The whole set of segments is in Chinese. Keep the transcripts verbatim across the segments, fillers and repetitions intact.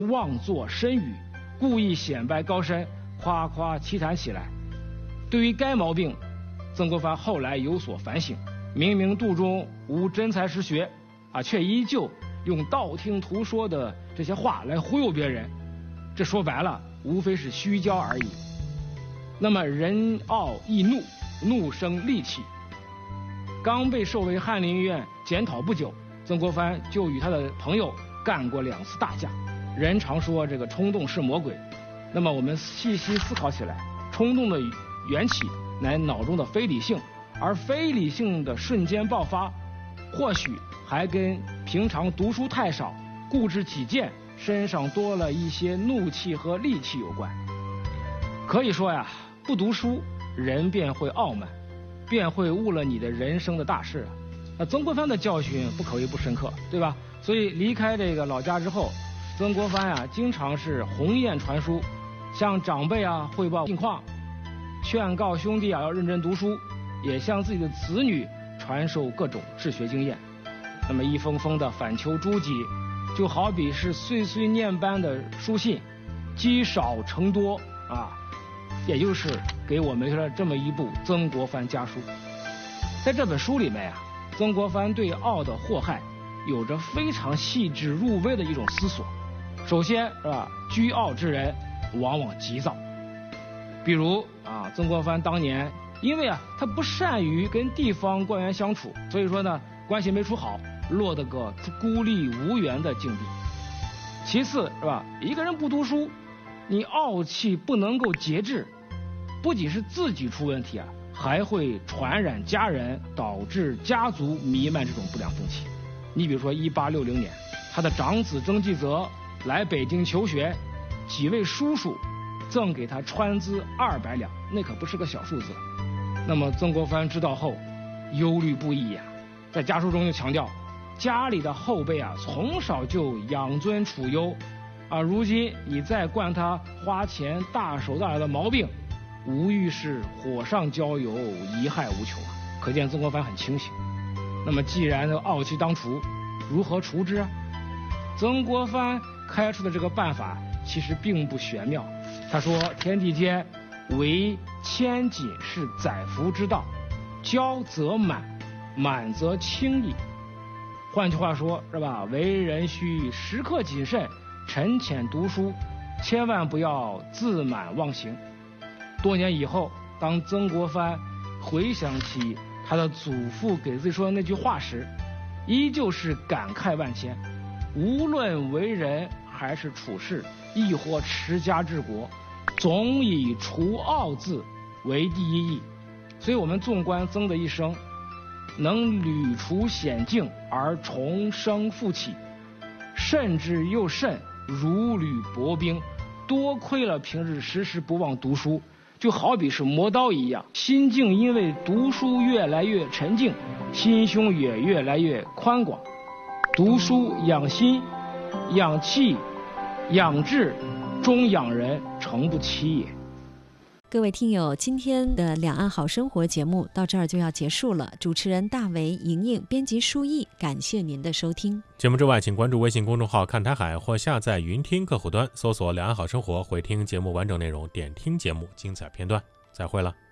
妄作深语，故意显摆高深，夸夸其谈起来。对于该毛病，曾国藩后来有所反省，明明肚中无真才实学啊，却依旧用道听途说的这些话来忽悠别人，这说白了无非是虚骄而已。那么人傲易怒，怒生戾气。刚被授为翰林院检讨不久，曾国藩就与他的朋友干过两次大架。人常说这个冲动是魔鬼，那么我们细细思考起来，冲动的缘起乃脑中的非理性，而非理性的瞬间爆发，或许还跟平常读书太少、固执己见，身上多了一些怒气和戾气有关。可以说呀，不读书，人便会傲慢，便会误了你的人生的大事啊。那曾国藩的教训不可谓不深刻，对吧？所以离开这个老家之后，曾国藩啊，经常是鸿雁传书，向长辈啊汇报近况，劝告兄弟啊要认真读书，也向自己的子女传授各种治学经验。那么一封封的反求诸己，就好比是碎碎念般的书信，积少成多啊，也就是给我们了这么一部《曾国藩家书》。在这本书里面呀、啊，曾国藩对傲的祸害有着非常细致入微的一种思索。首先是吧，居傲之人往往急躁。比如啊，曾国藩当年因为啊他不善于跟地方官员相处，所以说呢关系没处好，落得个孤立无援的境地。其次是吧，一个人不读书，你傲气不能够节制，不仅是自己出问题啊，还会传染家人，导致家族弥漫这种不良风气。你比如说一八六零年，他的长子曾纪泽来北京求学，几位叔叔赠给他川资二百两，那可不是个小数字。那么曾国藩知道后，忧虑不已呀、啊。在家书中就强调，家里的后辈啊，从小就养尊处优，啊，如今你再惯他花钱大手大脚的毛病，无疑是火上浇油，贻害无穷啊！可见曾国藩很清醒。那么既然这个傲气当除，如何除之啊？曾国藩开出的这个办法其实并不玄妙。他说：“天地间唯谦谨是载福之道，骄则满，满则轻易。”换句话说，是吧？为人需时刻谨慎，沉潜读书，千万不要自满忘形。多年以后，当曾国藩回想起他的祖父给自己说的那句话时，依旧是感慨万千。无论为人还是处事，亦或持家治国，总以除傲字为第一义。所以我们纵观曾的一生，能屡除险境而重生复起，甚至又甚如履薄冰，多亏了平日时时不忘读书，就好比是磨刀一样，心境因为读书越来越沉静，心胸也越来越宽广。读书养心，养气，养志，终养人，诚不欺也。 各位听友，今天的两岸好生活节目到这儿就要结束了。主持人大为、莹莹，编辑舒毅，感谢您的收听。 节目之外，请关注微信公众号看台海或下载云听客户端，搜索两岸好生活，回听节目完整内容，点听节目精彩片段。再会了。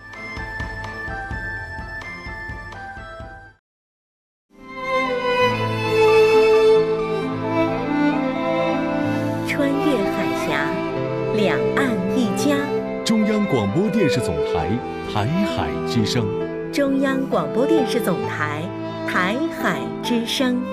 穿越海峡，两岸一家。 中央广播电视总台台海之声。 中央广播电视总台台海之声。